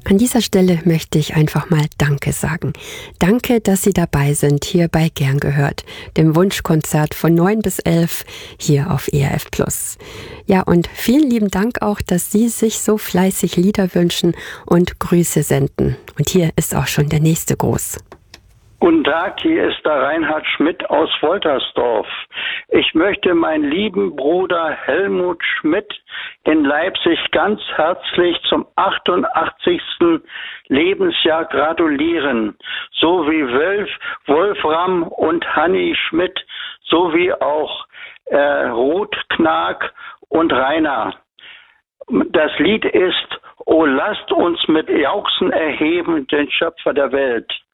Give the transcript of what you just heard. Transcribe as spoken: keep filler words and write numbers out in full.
An dieser Stelle möchte ich einfach mal Danke sagen. Danke, dass Sie dabei sind, hier bei Gern gehört, dem Wunschkonzert von neun bis elf hier auf E R F Plus. Ja, und vielen lieben Dank auch, dass Sie sich so fleißig Lieder wünschen und Grüße senden. Und hier ist auch schon der nächste Gruß. Guten Tag, hier ist der Reinhard Schmidt aus Woltersdorf. Ich möchte meinen lieben Bruder Helmut Schmidt in Leipzig ganz herzlich zum achtundachtzigsten Lebensjahr gratulieren, so wie Wolf, Wolfram und Hanni Schmidt, sowie auch äh, Ruth Knag und Rainer. Das Lied ist: O lasst uns mit Jauchzen erheben, den Schöpfer der Welt.